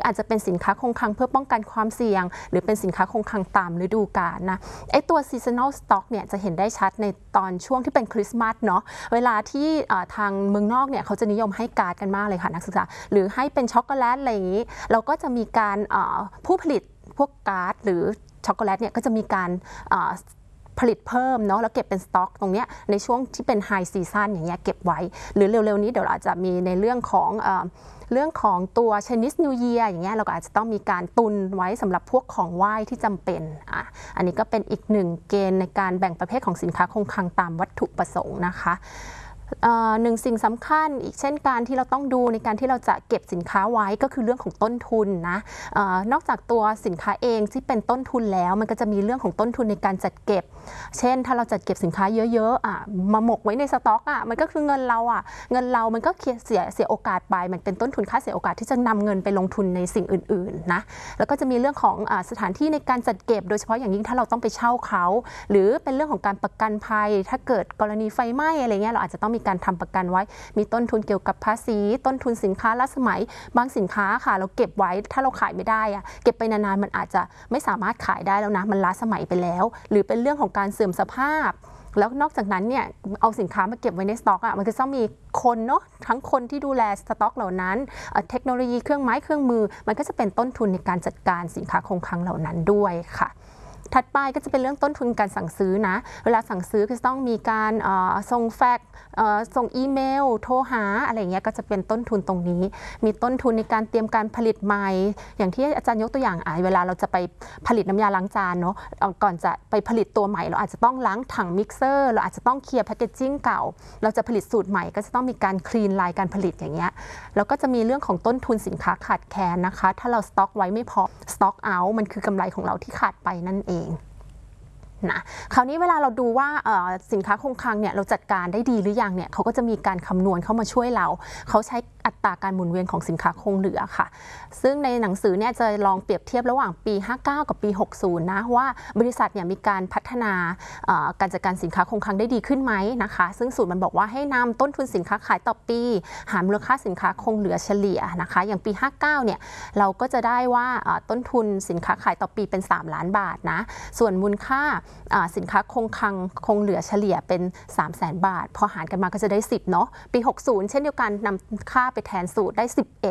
อาจจะเป็นสินค้าคงคลังเพื่อป้องกันความเสี่ยงหรือเป็นสินค้าคงคลังตามฤดูกาลนะไอตัว seasonal stock เนี่ยจะเห็นได้ชัดในตอนช่วงที่เป็นคริสต์มาสเนาะเวลาที่ทางเมืองนอกเนี่ยเขาจะนิยมให้การ์ดกันมากเลยค่ะนักศึกษาหรือให้เป็นช็อกโกแลตอะไรอย่างนี้เราก็จะมีการผู้ผลิตพวกการ์ดหรือช็อกโกแลตเนี่ยก็จะมีการผลิตเพิ่มเนาะแล้วเก็บเป็นสต็อกตรงเนี้ยในช่วงที่เป็นไฮซีซั่นอย่างเงี้ยเก็บไว้หรือเร็วๆนี้เดี๋ยวเราอาจจะมีในเรื่องของตัว Chinese New Year อย่างเงี้ยเราก็อาจจะต้องมีการตุนไว้สำหรับพวกของไหว้ที่จำเป็นอันนี้ก็เป็นอีกหนึ่งเกณฑ์ในการแบ่งประเภทของสินค้าคงคลังตามวัตถุประสงค์นะคะหนึ่งสิ่งสำคัญอีกเช่นการที่เราต้องดูในการที่เราจะเก็บสินค้าไว้ก็คือเรื่องของต้นทุนนะนอกจากตัวสินค้าเองที่เป็นต้นทุนแล้วมันก็จะมีเรื่องของต้นทุนในการจัดเก็บเช่นถ้าเราจัดเก็บสินค้าเยอะๆมาหมกไว้ในสต็อกมันก็คือเงินเรามันก็เสียโอกาสไปมันเป็นต้นทุนค่าเสียโอกาสที่จะนำเงินไปลงทุนในสิ่งอื่นๆนะแล้วก็จะมีเรื่องของสถานที่ในการจัดเก็บโดยเฉพาะอย่างยิ่งถ้าเราต้องไปเช่าเขาหรือเป็นเรื่องของการประกันภัยถ้าเกิดกรณีไฟไหม้อะไรเงี้ยเราอาจจะต้องมีการทำประกันไว้มีต้นทุนเกี่ยวกับภาษีต้นทุนสินค้าล้าสมัยบางสินค้าค่ะเราเก็บไว้ถ้าเราขายไม่ได้เก็บไปนานๆมันอาจจะไม่สามารถขายได้แล้วนะมันล้าสมัยไปแล้วหรือเป็นเรื่องของการเสื่อมสภาพแล้วนอกจากนั้นเนี่ยเอาสินค้ามาเก็บไว้ในสต็อกมันก็ต้องมีคนเนาะทั้งคนที่ดูแลสต็อกเหล่านั้นเทคโนโลยีเครื่องไม้เครื่องมือมันก็จะเป็นต้นทุนในการจัดการสินค้าคงคลังเหล่านั้นด้วยค่ะถัดไปก็จะเป็นเรื่องต้นทุนการสั่งซื้อนะเวลาสั่งซื้อก็จะต้องมีการส่งแฟกซ์ส่งอีเมลโทรหาอะไรเงี้ยก็จะเป็นต้นทุนตรงนี้มีต้นทุนในการเตรียมการผลิตใหม่อย่างที่อาจารย์ยกตัวอย่างเวลาเราจะไปผลิตน้ำยาล้างจานเนาะก่อนจะไปผลิตตัวใหม่เราอาจจะต้องล้างถังมิกเซอร์เราอาจจะต้องเคลียร์แพคเกจจิ้งเก่าเราจะผลิตสูตรใหม่ก็จะต้องมีการคลีนไลน์การผลิตอย่างเงี้ยแล้วก็จะมีเรื่องของต้นทุนสินค้าขาดแคลนนะคะถ้าเราสต็อกไว้ไม่พอสต็อกเอาท์มันคือกำไรของเราที่ขาดไปนั่นเองนะคราวนี้เวลาเราดูว่าสินค้าคงคลังเนี่ยเราจัดการได้ดีหรือยังเนี่ยเขาก็จะมีการคำนวณเข้ามาช่วยเราเขาใช้อัตราการหมุนเวียนของสินค้าคงเหลือค่ะซึ่งในหนังสือเนี่ยจะลองเปรียบเทียบระหว่างปี59กับปี60นะว่าบริษัทเนี่ยมีการพัฒนาการจัดการสินค้าคงคลังได้ดีขึ้นไหมนะคะซึ่งสูตรมันบอกว่าให้นำต้นทุนสินค้าขายต่อปีหารมูลค่าสินค้าคงเหลือเฉลี่ยนะคะอย่างปี59เนี่ยเราก็จะได้ว่าต้นทุนสินค้าขายต่อปีเป็น3 ล้านบาทนะส่วนมูลค่าสินค้าคงคลังคงเหลือเฉลี่ยเป็น300,000 บาทพอหารกันมาก็จะได้10เนาะปี60เช่นเดียวกันนำค่าไปแทนสูตรได้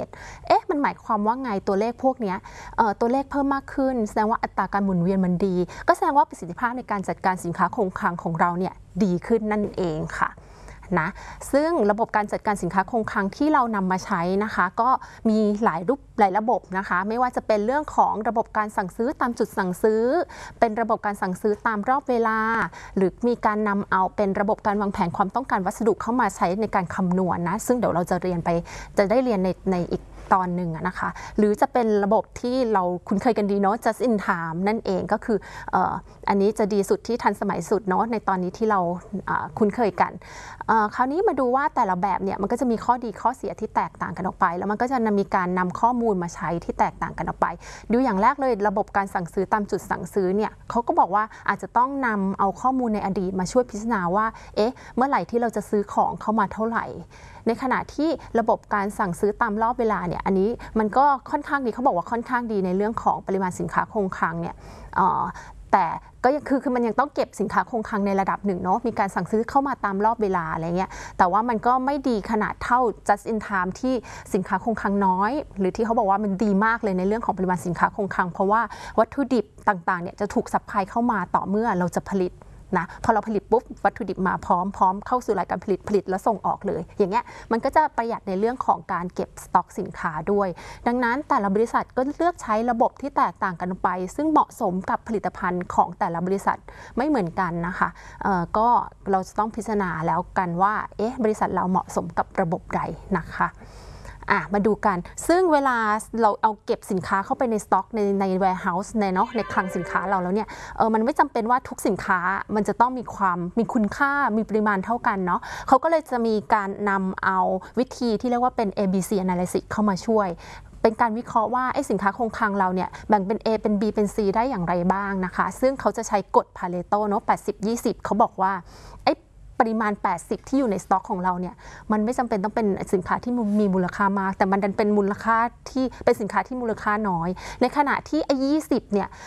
11มันหมายความว่าไงตัวเลขพวกนี้ตัวเลขเพิ่มมากขึ้นแสดงว่าอัตราการหมุนเวียนมันดีก็แสดงว่าประสิทธิภาพในการจัดการสินค้าคงคลังของเราเนี่ยดีขึ้นนั่นเองค่ะนะซึ่งระบบการจัดการสินค้าคงคลังที่เรานำมาใช้นะคะก็มีหลายระบบนะคะไม่ว่าจะเป็นเรื่องของระบบการสั่งซื้อตามจุดสั่งซื้อเป็นระบบการสั่งซื้อตามรอบเวลาหรือมีการนำเอาเป็นระบบการวางแผนความต้องการวัสดุเข้ามาใช้ในการคำนวณนะซึ่งเดี๋ยวเราจะได้เรียนในอีกตอนหนึ่งนะคะหรือจะเป็นระบบที่เราคุ้นเคยกันดีเนาะ just in time นั่นเองก็คืออันนี้จะดีสุดที่ทันสมัยสุดเนาะในตอนนี้ที่เราคุ้นเคยกันคราวนี้มาดูว่าแต่ละแบบเนี่ยมันก็จะมีข้อดีข้อเสียที่แตกต่างกันออกไปแล้วมันก็จะมีการนำข้อมูลมาใช้ที่แตกต่างกันออกไปดูอย่างแรกเลยระบบการสั่งซื้อตามจุดสั่งซื้อเนี่ยเขาก็บอกว่าอาจจะต้องนำเอาข้อมูลในอดีตมาช่วยพิจารณาว่าเมื่อไหร่ที่เราจะซื้อของเข้ามาเท่าไหร่ในขณะที่ระบบการสั่งซื้อตามรอบเวลาเนี่ยอันนี้มันก็ค่อนข้างดีเขาบอกว่าค่อนข้างดีในเรื่องของปริมาณสินค้าคงคลังเนี่ยแต่ก็คือมันยังต้องเก็บสินค้าคงคลังในระดับหนึ่งเนาะมีการสั่งซื้อเข้ามาตามรอบเวลาอะไรเงี้ยแต่ว่ามันก็ไม่ดีขนาดเท่า just in time ที่สินค้าคงคลังน้อยหรือที่เขาบอกว่ามันดีมากเลยในเรื่องของปริมาณสินค้าคงคลังเพราะว่าวัตถุดิบต่างๆเนี่ยจะถูกซัพพลายเข้ามาต่อเมื่อเราจะผลิตนะพอเราผลิตปุ๊บวัตถุดิบมาพร้อมเข้าสู่รายการผลิตแล้วส่งออกเลยอย่างเงี้ยมันก็จะประหยัดในเรื่องของการเก็บสต็อกสินค้าด้วยดังนั้นแต่ละบริษัทก็เลือกใช้ระบบที่แตกต่างกันไปซึ่งเหมาะสมกับผลิตภัณฑ์ของแต่ละบริษัทไม่เหมือนกันนะคะก็เราจะต้องพิจารณาแล้วกันว่าบริษัทเราเหมาะสมกับระบบใดนะคะมาดูกันซึ่งเวลาเราเอาเก็บสินค้าเข้าไปในสต็อกใน warehouse ในคลังสินค้าเราแล้วเนี่ยมันไม่จำเป็นว่าทุกสินค้ามันจะต้องมีคุณค่ามีปริมาณเท่ากันเนาะเขาก็เลยจะมีการนำเอาวิธีที่เรียกว่าเป็น ABC analysis เข้ามาช่วยเป็นการวิเคราะห์ว่าสินค้าคงคลังเราเนี่ยแบ่งเป็น A เป็น B เป็น C ได้อย่างไรบ้างนะคะซึ่งเขาจะใช้กฎ Pareto เนาะ80-20เขาบอกว่าปริมาณ80ที่อยู่ในสต็อกของเราเนี่ยมันไม่จำเป็นต้องเป็นสินค้าที่มีมูลค่ามากแต่มันดันเป็นมูลค่าที่เป็นสินค้าที่มูลค่าน้อยในขณะที่ไอ้20เนี่ย